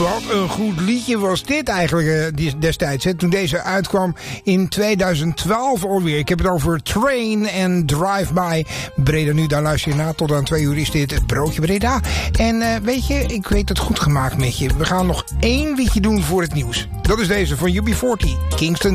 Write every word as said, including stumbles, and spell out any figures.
Wat een goed liedje was dit eigenlijk uh, destijds. Hè, toen deze uitkwam in tweeduizend twaalf alweer. Ik heb het over Train en Drive By. Breda nu, daar luister je na. Tot aan twee uur is dit het Broodje Breda. En uh, weet je, ik weet het goed gemaakt met je. We gaan nog één liedje doen voor het nieuws. Dat is deze van U B veertig, Kingston.